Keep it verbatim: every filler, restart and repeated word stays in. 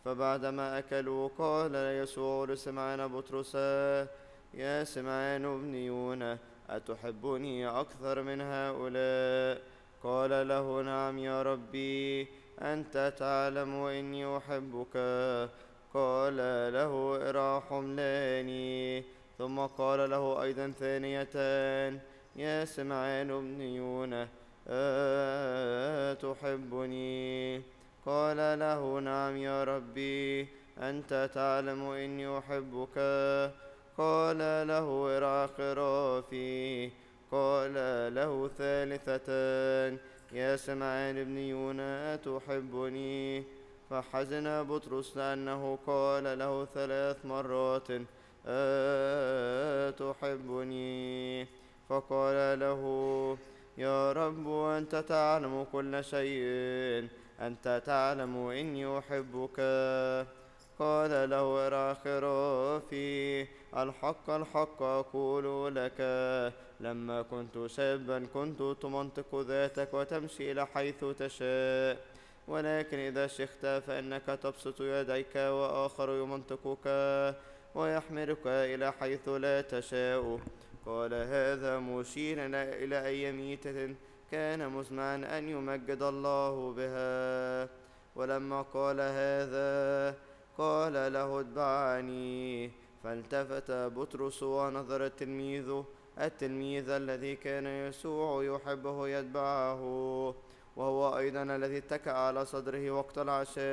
فبعدما أكلوا قال يسوع لسمعان بطرس: يا سمعان ابن يونا، أتحبني أكثر من هؤلاء؟ قال له: نعم يا ربي، أنت تعلم إني أحبك. قال له: ارعى حملاني. ثم قال له أيضا ثانية: يا سمعان ابن يونا، أتحبني؟ قال له: نعم يا ربي، أنت تعلم إني أحبك. قال له: ارعى خرافي. قال له ثالثة: يا سمعان ابن يونا، أتحبني؟ فحزن بطرس لأنه قال له ثلاث مرات: أتحبني؟ فقال له: يا رب، أنت تعلم كل شيء، أنت تعلم إني أحبك. قال له: ارعى خرافي. الحق الحق أقول لك، لما كنت شابا كنت تمنطق ذاتك وتمشي إلى حيث تشاء، ولكن إذا شخت فإنك تبسط يديك وآخر يمنطقك ويحملك إلى حيث لا تشاء. قال هذا مشيرا إلى أي ميتة كان مزمعا أن يمجد الله بها. ولما قال هذا قال له: اتبعني. فالتفت بطرس ونظر التلميذ التلميذ الذي كان يسوع يحبه يتبعه، وهو أيضا الذي اتكأ على صدره وقت العشاء.